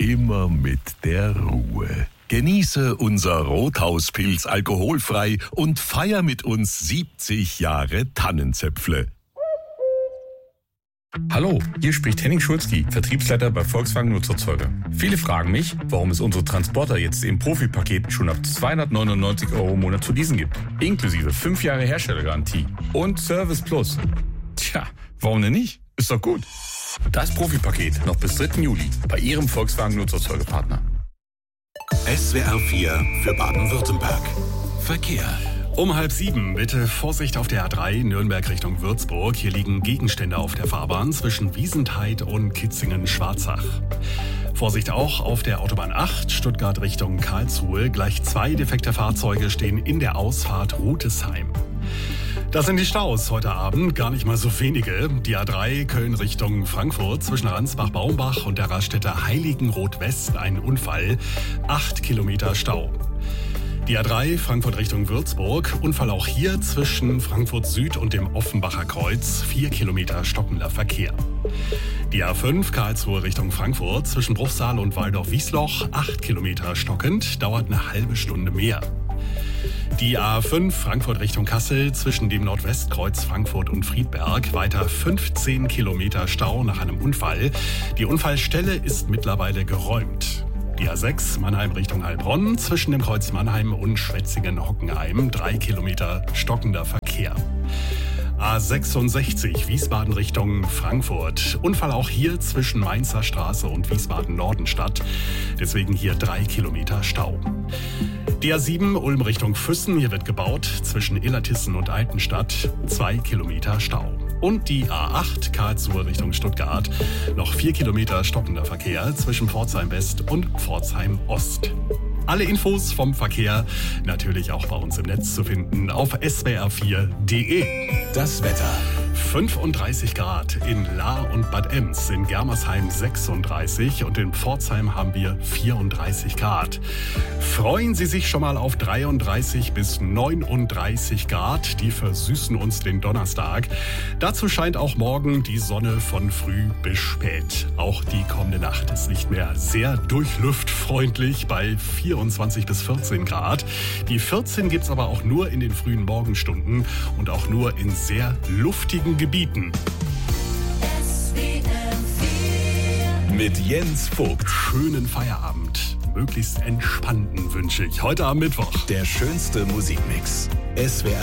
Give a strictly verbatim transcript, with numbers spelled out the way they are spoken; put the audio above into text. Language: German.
immer mit der Ruhe. Genieße unser Rothauspilz alkoholfrei und feier mit uns siebzig Jahre Tannenzäpfle. Hallo, hier spricht Henning Schulzki, Vertriebsleiter bei Volkswagen Nutzerzeuger. Viele fragen mich, warum es unsere Transporter jetzt im Profipaket schon ab zweihundertneunundneunzig Euro im Monat zu leasen gibt. Inklusive fünf Jahre Herstellergarantie und Service Plus. Tja, warum denn nicht? Ist doch gut. Das Profipaket noch bis dritten Juli bei Ihrem Volkswagen Nutzerzeugerpartner. S W R vier für Baden-Württemberg. Verkehr. Um halb sieben, bitte Vorsicht auf der A drei, Nürnberg Richtung Würzburg. Hier liegen Gegenstände auf der Fahrbahn zwischen Wiesentheid und Kitzingen-Schwarzach. Vorsicht auch auf der Autobahn acht, Stuttgart Richtung Karlsruhe. Gleich zwei defekte Fahrzeuge stehen in der Ausfahrt Rutesheim. Das sind die Staus heute Abend, gar nicht mal so wenige. Die A drei Köln Richtung Frankfurt zwischen Ransbach-Baumbach und der Raststätte Heiligenroth-West ein Unfall, acht Kilometer Stau. Die A drei Frankfurt Richtung Würzburg, Unfall auch hier zwischen Frankfurt Süd und dem Offenbacher Kreuz, vier Kilometer stockender Verkehr. Die A fünf Karlsruhe Richtung Frankfurt zwischen Bruchsal und Waldorf-Wiesloch, acht Kilometer stockend, dauert eine halbe Stunde mehr. Die A fünf Frankfurt Richtung Kassel zwischen dem Nordwestkreuz Frankfurt und Friedberg, weiter fünfzehn Kilometer Stau nach einem Unfall. Die Unfallstelle ist mittlerweile geräumt. Die A sechs Mannheim Richtung Heilbronn zwischen dem Kreuz Mannheim und Schwetzingen-Hockenheim, drei Kilometer stockender Verkehr. A sechsundsechzig Wiesbaden Richtung Frankfurt. Unfall auch hier zwischen Mainzer Straße und Wiesbaden-Nordenstadt. Deswegen hier drei Kilometer Stau. Die A sieben Ulm Richtung Füssen. Hier wird gebaut zwischen Illertissen und Altenstadt. Zwei Kilometer Stau. Und die A acht Karlsruhe Richtung Stuttgart. Noch vier Kilometer stockender Verkehr zwischen Pforzheim West und Pforzheim Ost. Alle Infos vom Verkehr natürlich auch bei uns im Netz zu finden auf S W R vier Punkt de. Das Wetter. fünfunddreißig Grad in Lahr und Bad Ems, in Germersheim sechsunddreißig und in Pforzheim haben wir vierunddreißig Grad. Freuen Sie sich schon mal auf dreiunddreißig bis neununddreißig Grad, die versüßen uns den Donnerstag. Dazu scheint auch morgen die Sonne von früh bis spät. Auch die kommende Nacht ist nicht mehr sehr durchlüftfreundlich bei vierundzwanzig bis vierzehn Grad. Die vierzehn gibt's aber auch nur in den frühen Morgenstunden und auch nur in sehr luftigen Gebieten. Mit Jens Vogt. Schönen Feierabend. Möglichst entspannten wünsche ich heute am Mittwoch. Der schönste Musikmix. S W R